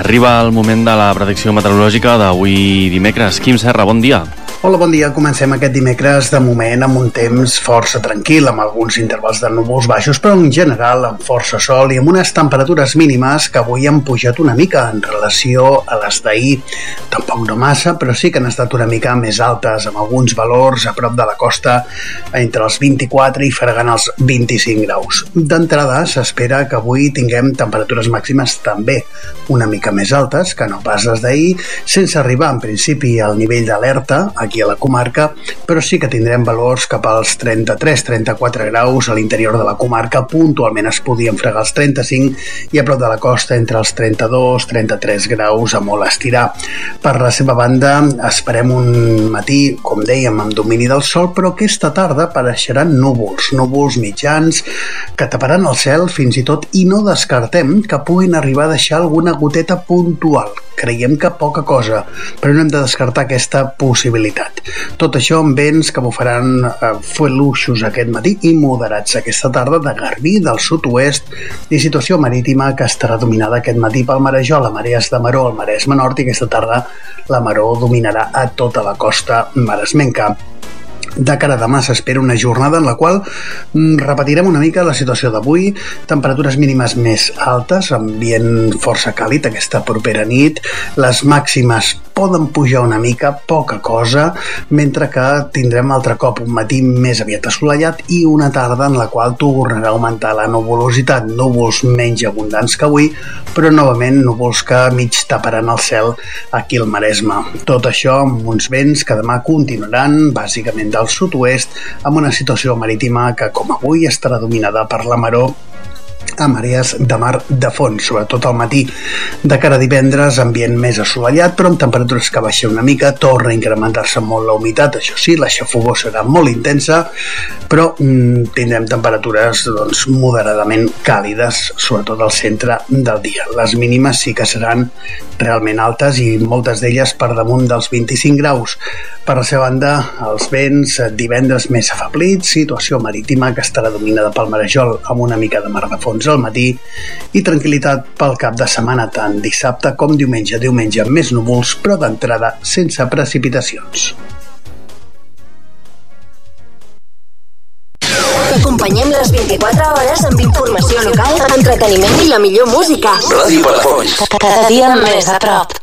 Arriba el moment de la predicció meteorològica d'avui dimecres. Quim Serra, bon dia. Hola, bon dia. Comencem aquest dimecres de moment amb un temps força tranquil, amb alguns intervals de núvols baixos, però en general amb força sol i amb unes temperatures mínimes que avui han pujat una mica en relació a les d'ahir. Tampoc no massa, però sí que han estat una mica més altes, amb alguns valors a prop de la costa entre els 24 i fregant els 25 graus. D'entrada, s'espera que avui tinguem temperatures màximes també una mica més altes que no pas les d'ahir, sense arribar en principi al nivell d'alerta aquí a la comarca, però sí que tindrem valors cap als 33-34 graus a l'interior de la comarca. Puntualment es podien fregar els 35 i a prop de la costa entre els 32-33 graus a molt estirar. Per la seva banda, esperem un matí, com dèiem, amb domini del sol, però aquesta tarda apareixeran núvols mitjans que taparan el cel fins i tot, i no descartem que puguin arribar a deixar alguna goteta puntual. Creiem que poca cosa, però no hem de descartar aquesta possibilitat. Tot això amb vents que bufaran fluixos aquest matí i moderats aquesta tarda de garbí del sud-oest, i situació marítima que estarà dominada aquest matí pel marejol a marees de maror al Maresme Nord, i aquesta tarda la maror dominarà a tota la costa maresmenca. De cara a demà s'espera una jornada en la qual repetirem una mica la situació d'avui, temperatures mínimes més altes, ambient força càlid aquesta propera nit, les màximes poden pujar una mica, poca cosa, mentre que tindrem altre cop un matí més aviat assolellat i una tarda en la qual tornarà a augmentar la nuvolositat, núvols menys abundants que avui, però novament núvols que mig taparan el cel aquí al Maresme. Tot això amb uns vents que demà continuaran bàsicament del sud-oest, amb una situació marítima que, com avui, estarà dominada per la maror a marees de mar de fons, sobretot al matí. De cara a divendres, ambient més assolellat, però amb temperatures que baixen una mica, torna a incrementar-se molt la humitat, això sí, la xafogor serà molt intensa, però tindrem temperatures moderadament càlides, sobretot al centre del dia. Les mínimes sí que seran realment altes i moltes d'elles per damunt dels 25 graus. Per la seva banda, els vents divendres més afeblits, situació marítima que estarà dominada pel marejol amb una mica de mar de fons al matí, i tranquil·litat pel cap de setmana, tant dissabte com diumenge amb més núvols, però d'entrada sense precipitacions. T'acompanyem les 24 hores amb informació local, entreteniment i la millor música. Ràdio Palafolls. Cada dia més a prop.